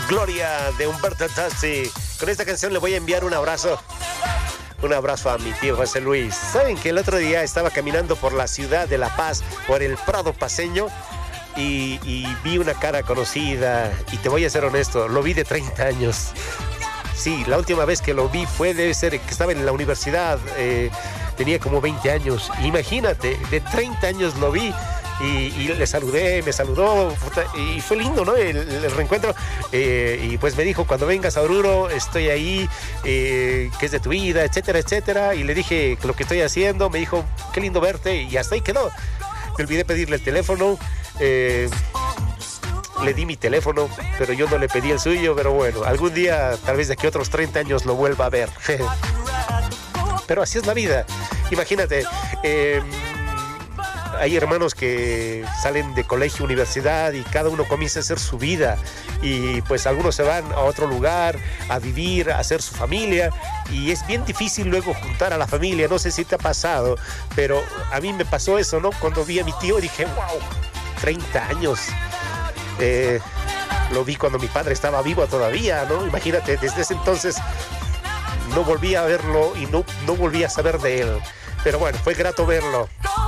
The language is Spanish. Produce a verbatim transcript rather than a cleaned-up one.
Gloria de Humberto Tozzi. Con esta canción le voy a enviar un abrazo. Un abrazo a mi tío José Luis. ¿Saben que el otro día estaba caminando por la ciudad de La Paz, por el Prado paceño, y, y vi una cara conocida? Y te voy a ser honesto, lo vi de treinta años. Sí, la última vez que lo vi fue, debe ser que estaba en la universidad, eh, tenía como veinte años. Imagínate, de treinta años lo vi. Y, y le saludé, me saludó y fue lindo, ¿no? El, el reencuentro. Eh, y pues me dijo, cuando vengas a Oruro, estoy ahí, eh, qué es de tu vida, etcétera, etcétera. Y le dije lo que estoy haciendo. Me dijo, qué lindo verte. Y hasta ahí quedó. Me olvidé pedirle el teléfono. Eh, le di mi teléfono, pero yo no le pedí el suyo. Pero bueno, algún día, tal vez de aquí a otros treinta años, lo vuelva a ver. Pero así es la vida. Imagínate, eh, hay hermanos que salen de colegio, universidad y cada uno comienza a hacer su vida y pues algunos se van a otro lugar a vivir, a hacer su familia y es bien difícil luego juntar a la familia. No sé si te ha pasado, pero a mí me pasó eso, ¿no? Cuando vi a mi tío dije, wow, treinta años. Eh, lo vi cuando mi padre estaba vivo todavía, ¿no? Imagínate, desde ese entonces no volví a verlo y no, no volví a saber de él. Pero bueno, fue grato verlo.